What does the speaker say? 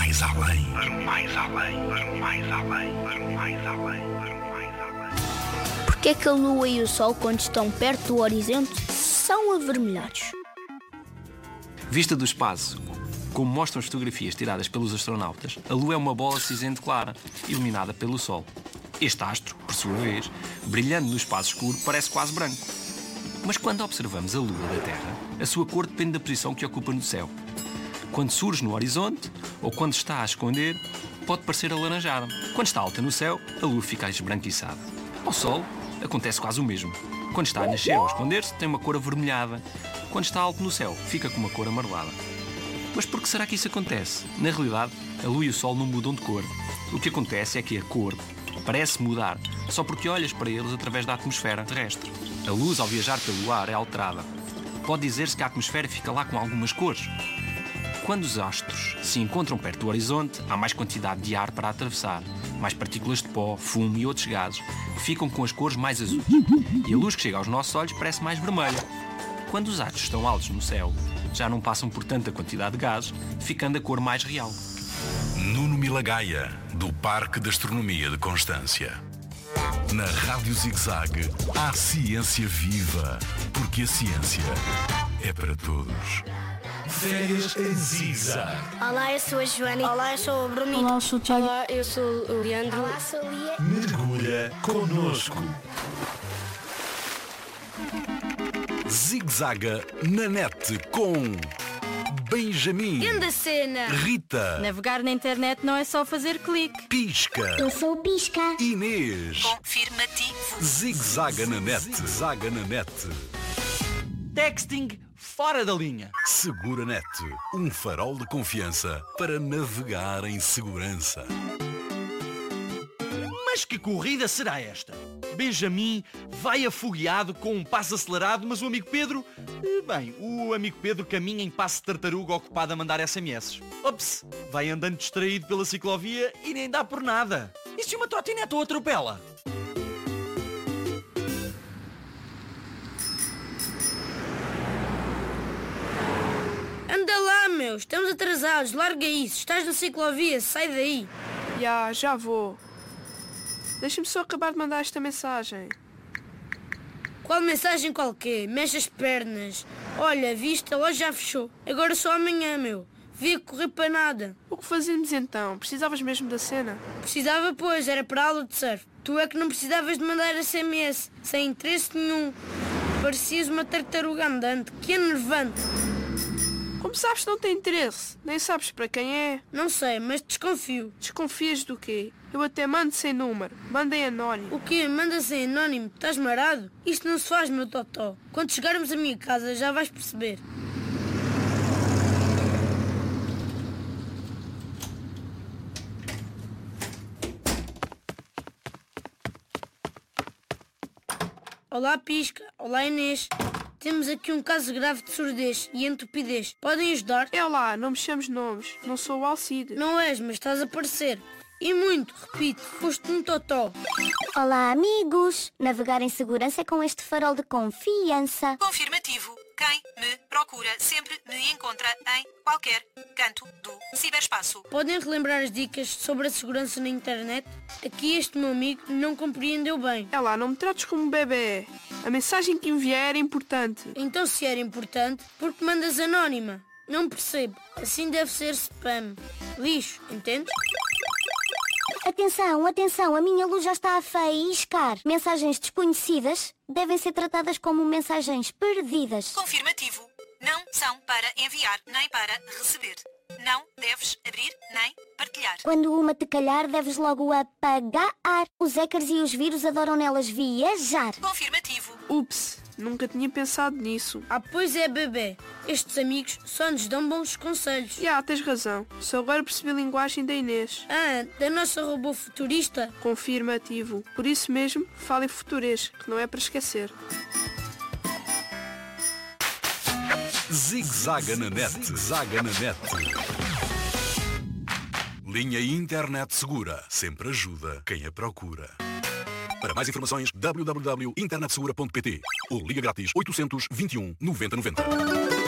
mais além. Para o mais além. Para o mais além. Para o mais além. Para o mais além. Porquê é que a Lua e o Sol, quando estão perto do horizonte, são avermelhados? Vista do espaço, como mostram as fotografias tiradas pelos astronautas, a Lua é uma bola cinzente clara, iluminada pelo Sol. Este astro, por sua vez, brilhando no espaço escuro, parece quase branco. Mas quando observamos a Lua da Terra, a sua cor depende da posição que ocupa no céu. Quando surge no horizonte, ou quando está a esconder, pode parecer alaranjada. Quando está alta no céu, a Lua fica esbranquiçada. Ao Sol, acontece quase o mesmo. Quando está a nascer ou a esconder-se, tem uma cor avermelhada. Quando está alto no céu, fica com uma cor amarelada. Mas por que será que isso acontece? Na realidade, a Lua e o Sol não mudam de cor. O que acontece é que a cor parece mudar só porque olhas para eles através da atmosfera terrestre. A luz, ao viajar pelo ar, é alterada. Pode dizer-se que a atmosfera fica lá com algumas cores. Quando os astros se encontram perto do horizonte, há mais quantidade de ar para atravessar, mais partículas de pó, fumo e outros gases que ficam com as cores mais azuis. E a luz que chega aos nossos olhos parece mais vermelha. Quando os astros estão altos no céu, já não passam por tanta quantidade de gases, ficando a cor mais real. Nuno Milagaya, do Parque de Astronomia de Constância. Na Rádio ZigZag, há ciência viva, porque a ciência é para todos. Férias em ZigZag. Olá, eu sou a Joana. Olá, eu sou o Bruno. Olá, eu sou o Tiago. Olá, eu sou o Leandro. Olá, sou a Lia. Mergulha connosco. Zigzaga na net com Benjamin, Grande cena! Rita, Navegar na internet não é só fazer clique. Pisca, Eu sou o Pisca. Inês. Confirmativo. Zigzaga na net. Zigzaga na net. Texting fora da linha. Segura Net, um farol de confiança para navegar em segurança. Mas que corrida será esta? Benjamin vai afogueado com um passo acelerado, mas o amigo Pedro... o amigo Pedro caminha em passo de tartaruga ocupado a mandar SMS. Ops, vai andando distraído pela ciclovia e nem dá por nada. E se uma trotinete o atropela? Anda lá, meu, estamos atrasados, larga isso, estás na ciclovia, sai daí. Já vou. Deixa-me só acabar de mandar esta mensagem. Qual mensagem qualquer? Mexe as pernas. Olha, viste, a loja já fechou. Agora só amanhã, meu. Via correr para nada. O que fazíamos então? Precisavas mesmo da cena? Precisava, pois, era para a aula de surf. Tu é que não precisavas de mandar SMS, sem interesse nenhum. Parecias uma tartaruga andante, que enervante. Como sabes que não tem interesse? Nem sabes para quem é? Não sei, mas desconfio. Desconfias do quê? Eu até mando sem número. Manda em anónimo. O quê? Manda-se em anónimo? Estás marado? Isto não se faz, meu totó. Quando chegarmos à minha casa já vais perceber. Olá, Pisca. Olá, Inês. Temos aqui um caso grave de surdez e entupidez. Podem ajudar? É lá, não me chames nomes. Não sou o Alcide. Não és, mas estás a parecer. E muito, repito, foste um totó. Olá, amigos. Navegar em segurança é com este farol de confiança. Confirmativo. Quem me procura sempre me encontra em qualquer canto do ciberespaço. Podem relembrar as dicas sobre a segurança na internet? Aqui este meu amigo não compreendeu bem. É lá, não me trates como um bebê. A mensagem que enviei era importante. Então se era importante, por que mandas anónima? Não percebo. Assim deve ser spam. Lixo, entendes? Atenção, atenção, a minha luz já está a faiscar. Mensagens desconhecidas devem ser tratadas como mensagens perdidas. Confirmativo. Não são para enviar nem para receber. Não deves abrir nem partilhar. Quando uma te calhar, deves logo apagar. Os hackers e os vírus adoram nelas viajar. Confirmativo. Ups, nunca tinha pensado nisso. Pois é, bebê. Estes amigos só nos dão bons conselhos. Tens razão. Só agora percebi a linguagem da Inês. Da nossa robô futurista? Confirmativo. Por isso mesmo, fala em futurês, que não é para esquecer. Zigzaga na net. Zigzaga na net. Linha Internet Segura. Sempre ajuda quem a procura. Para mais informações, www.internetsegura.pt ou liga grátis 821 90 90.